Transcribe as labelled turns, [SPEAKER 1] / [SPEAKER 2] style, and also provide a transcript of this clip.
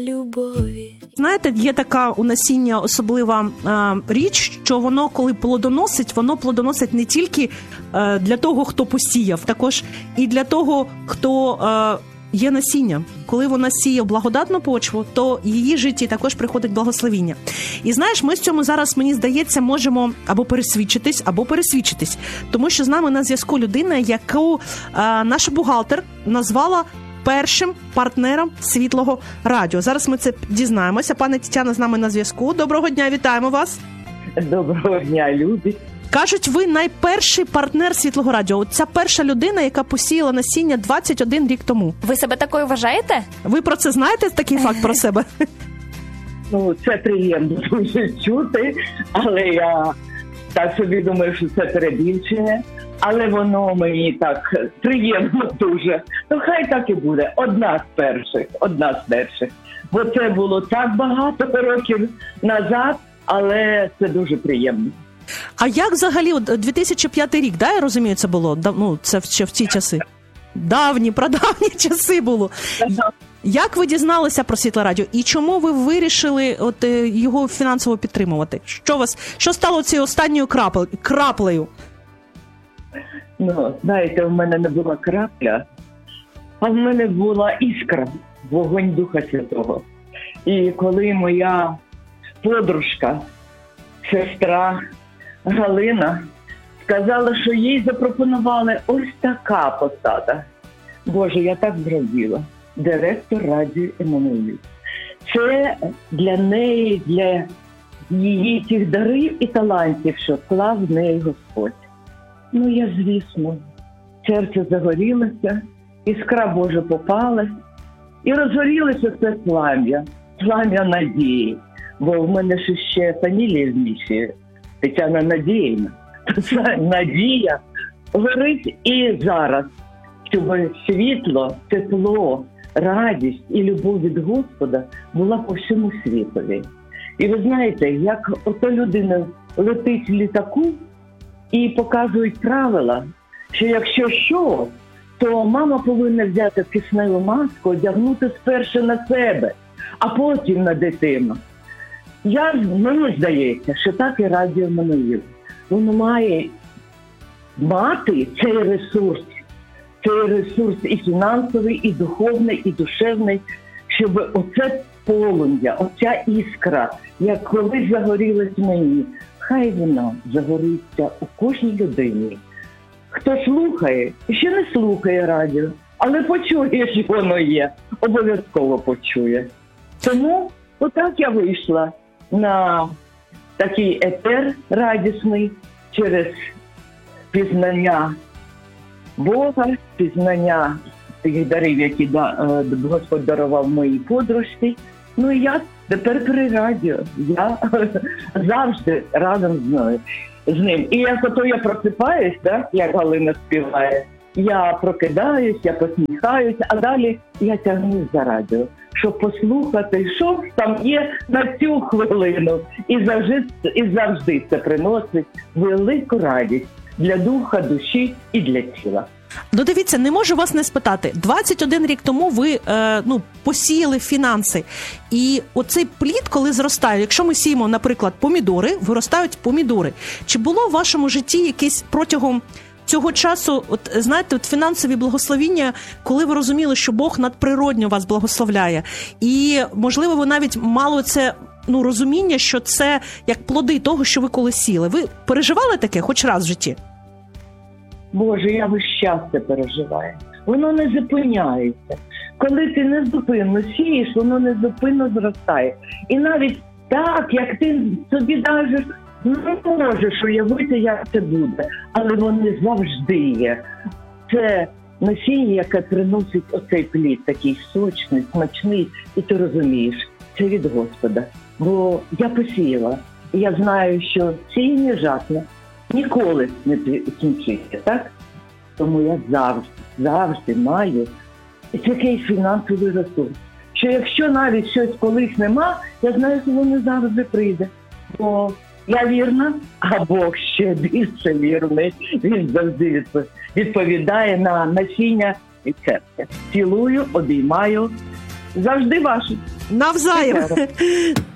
[SPEAKER 1] любові.
[SPEAKER 2] Знаєте, є така у насіння особлива річ, що воно, коли плодоносить, воно плодоносить не тільки для того, хто посіяв, також і для того, хто є насіння. Коли вона сіє в благодатну почву, то в її житті також приходить благословіння. І знаєш, ми з цьому зараз, мені здається, можемо або пересвідчитись, тому що з нами на зв'язку людина, яку наша бухгалтер назвала першим партнером Світлого радіо. Зараз ми це дізнаємося. Пане Тетяна з нами на зв'язку. Доброго дня, вітаємо вас.
[SPEAKER 3] Доброго дня, любі.
[SPEAKER 2] Кажуть, ви найперший партнер Світлого радіо. Ця перша людина, яка посіяла насіння 21 рік тому.
[SPEAKER 1] Ви себе такою вважаєте?
[SPEAKER 2] Ви про це знаєте, такий факт про себе?
[SPEAKER 3] Ну, це приємно дуже чути, але я так собі думаю, що це перебільшення. Але воно мені так приємно дуже. Ну, хай так і буде. Одна з перших. Бо це було так багато років назад, але це дуже приємно.
[SPEAKER 2] А як взагалі, 2005 рік, да, я розумію, це було? Ну, це ще в ті часи. Прадавні часи було. Як ви дізналися про Світле радіо? І чому ви вирішили його фінансово підтримувати? Що стало цією останньою краплею?
[SPEAKER 3] Ну, знаєте, в мене не була крапля, а в мене була іскра, вогонь Духа Святого. І коли моя подружка, сестра Галина сказала, що їй запропонували ось така посада. Боже, я так зраділа. Директор радіо Еммануїл. Це для неї, для її тих дарів і талантів, що вклав в неї Господь. Ну, я, звісно, серце загорілося, іскра Божа попалась, і розгорілося це плам'я надії. Бо в мене ще фамілія зміщує, Тетяна Надіївна. Ця надія горить і зараз, щоб світло, тепло, радість і любов від Господа була по всьому світові. І ви знаєте, як ото людина летить в літаку, і показують правила, що якщо що, то мама повинна взяти кисневу маску, одягнути спершу на себе, а потім на дитину. Мені здається, що так і радіо Еммануїл. Воно має мати цей ресурс і фінансовий, і духовний, і душевний, щоб оце полум'я, оця іскра, як колись загорілась мені, хай вона загориться у кожній людині. Хто слухає, і ще не слухає радіо, але почує, що воно є, обов'язково почує. Тому отак я вийшла на такий етер радісний через пізнання Бога, пізнання тих дарів, які Господь дарував моїй подружці. Ну і я тепер при радіо, я завжди разом з ним. І як ото я просипаюсь, так, як Галина співає, я прокидаюсь, я посміхаюсь, а далі я тягнусь за радіо, щоб послухати, що там є на цю хвилину. І завжди це приносить велику радість для духа, душі і для тіла.
[SPEAKER 2] Ну, дивіться, не можу вас не спитати. 21 рік тому ви посіяли фінанси. І оцей плід, коли зростає, якщо ми сіємо, наприклад, помідори, виростають помідори. Чи було в вашому житті якесь протягом цього часу, фінансові благословіння, коли ви розуміли, що Бог надприродньо вас благословляє? І, можливо, ви навіть мали це розуміння, що це як плоди того, що ви колись сіли. Ви переживали таке хоч раз в житті?
[SPEAKER 3] Боже, я весь час це переживаю. Воно не зупиняється. Коли ти незупинно сієш, воно незупинно зростає. І навіть так, як ти собі навіть не можеш уявити, як це буде. Але вони завжди є. Це насіння, яке приносить оцей плід, такий сочний, смачний, і ти розумієш, це від Господа. Бо я посіяла, і я знаю, що сіяння жатне ніколи не кінчиться, так? Тому я завжди маю такий фінансовий ресурс, що якщо навіть щось колись нема, я знаю, що воно завжди прийде. Бо я вірна, а Бог ще більше вірний. Він завжди відповідає на насіння і серця. Цілую, обіймаю Завжди ваші.
[SPEAKER 2] Навзаєм.